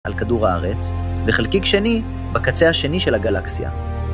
על כדור הארץ, וחלקיק שני בקצה השני של הגלקסיה.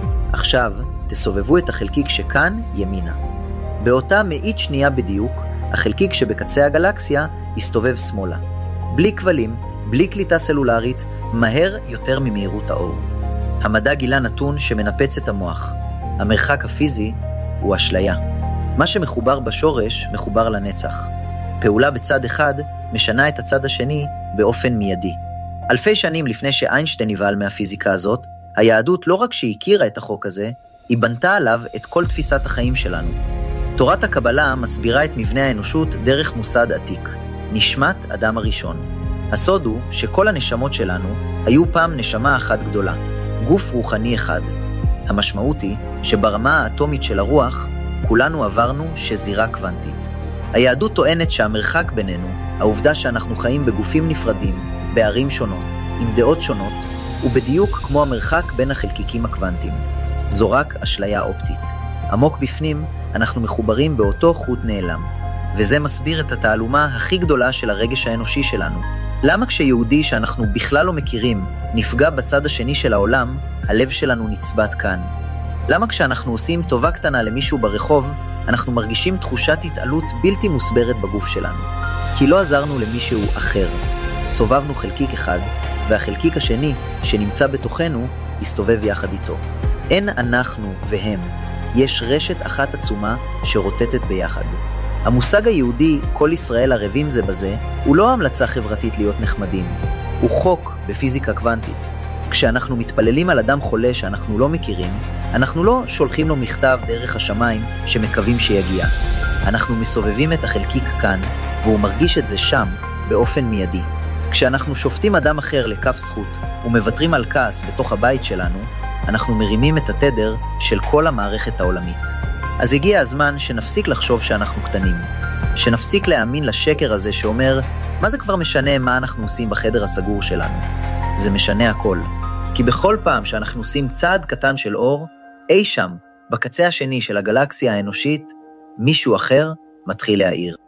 עכשיו תסובבו את החלקיק שכאן ימינה. באותה מאית שנייה בדיוק, החלקיק שבקצה הגלקסיה יסתובב שמאלה. בלי כבלים, בלי קליטה סלולרית, מהר יותר ממהירות האור. המדע גילה נתון שמנפץ את המוח. המרחק הפיזי הוא אשליה. מה שמחובר בשורש מחובר לנצח. פעולה בצד אחד משנה את הצד השני באופן מיידי. אלפי שנים לפני שאיינשטיין נבהל מהפיזיקה הזאת, היהדות לא רק שהכירה את החוק הזה, היא בנתה עליו את כל תפיסת החיים שלנו. תורת הקבלה מסבירה את מבנה האנושות דרך מוסד עתיק, נשמת אדם הראשון. הסוד הוא שכל הנשמות שלנו היו פעם נשמה אחת גדולה, גוף רוחני אחד. המשמעות היא שברמה האטומית של הרוח, כולנו עברנו שזירה קוונטית. היהדות טוענת שהמרחק בינינו, העובדה שאנחנו חיים בגופים נפרדים, בערים שונות, עם דעות שונות, הוא בדיוק כמו המרחק בין החלקיקים הקוונטיים. זו רק אשליה אופטית. עמוק בפנים, אנחנו מחוברים באותו חוט נעלם. וזה מסביר את התעלומה הכי גדולה של הרגש האנושי שלנו. למה כשיהודי שאנחנו בכלל לא מכירים, נפגע בצד השני של העולם, הלב שלנו נצבט כאן? למה כשאנחנו עושים טובה קטנה למישהו ברחוב, אנחנו מרגישים תחושת התעלות בלתי מוסברת בגוף שלנו? כי לא עזרנו למישהו אחר. סובבנו חלקיק אחד, והחלקיק השני, שנמצא בתוכנו, יסתובב יחד איתו. אין אנחנו והם. יש רשת אחת עצומה שרוטטת ביחד. המושג היהודי, כל ישראל ערבים זה בזה, הוא לא המלצה חברתית להיות נחמדים. הוא חוק בפיזיקה קוונטית. כשאנחנו מתפללים על אדם חולה שאנחנו לא מכירים, אנחנו לא שולחים לו מכתב דרך השמיים שמקווים שיגיע. אנחנו מסובבים את החלקיק כאן, והוא מרגיש את זה שם באופן מיידי. כשאנחנו שופטים אדם אחר לכף זכות ומוותרים על כעס בתוך הבית שלנו, אנחנו מרימים את התדר של כל המערכת העולמית. אז הגיע הזמן שנפסיק לחשוב שאנחנו קטנים, שנפסיק להאמין לשקר הזה שאומר, מה זה כבר משנה מה אנחנו עושים בחדר הסגור שלנו? זה משנה הכל. כי בכל פעם שאנחנו עושים צעד קטן של אור, אי שם, בקצה השני של הגלקסיה האנושית, מישהו אחר מתחיל להאיר.